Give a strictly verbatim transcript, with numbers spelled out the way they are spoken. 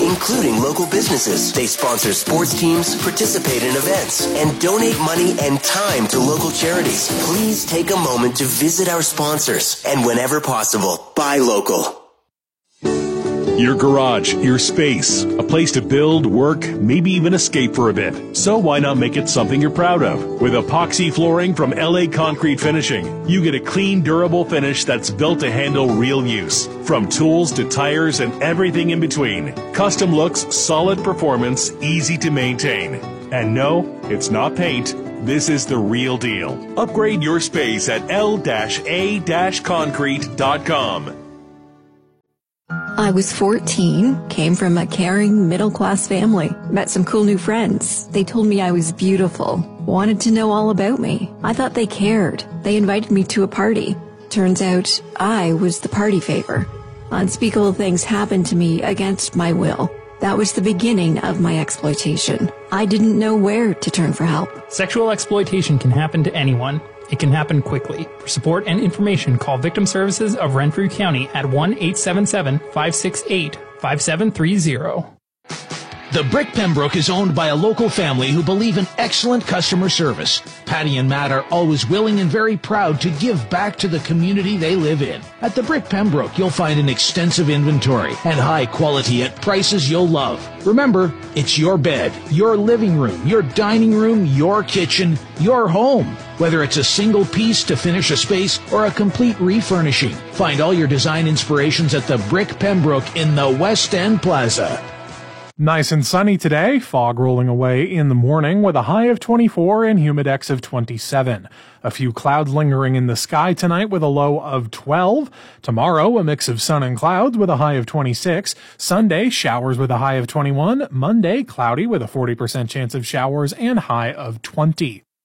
including local businesses. They sponsor sports teams, participate in events, and donate money and time to local charities. Please take a moment to visit our sponsors, and whenever possible, buy local. Your garage, your space, a place to build, work, maybe even escape for a bit. So why not make it something you're proud of? With epoxy flooring from L A Concrete Finishing, you get a clean, durable finish that's built to handle real use. From tools to tires and everything in between. Custom looks, solid performance, easy to maintain. And no, it's not paint. This is the real deal. Upgrade your space at L A concrete dot com. I was fourteen, came from a caring middle-class family, met some cool new friends. They told me I was beautiful, wanted to know all about me. I thought they cared. They invited me to a party. Turns out I was the party favor. Unspeakable things happened to me against my will. That was the beginning of my exploitation. I didn't know where to turn for help. Sexual exploitation can happen to anyone. It can happen quickly. For support and information, call Victim Services of Renfrew County at one eight seven seven, five six eight, five seven three zero. The Brick Pembroke is owned by a local family who believe in excellent customer service. Patty and Matt are always willing and very proud to give back to the community they live in. At the Brick Pembroke, you'll find an extensive inventory and high quality at prices you'll love. Remember, it's your bed, your living room, your dining room, your kitchen, your home. Whether it's a single piece to finish a space or a complete refurnishing, find all your design inspirations at the Brick Pembroke in the West End Plaza. Nice and sunny today, fog rolling away in the morning with a high of twenty-four and humidex of twenty-seven. A few clouds lingering in the sky tonight with a low of twelve. Tomorrow, a mix of sun and clouds with a high of twenty-six. Sunday, showers with a high of twenty-one. Monday, cloudy with a forty percent chance of showers and high of twenty.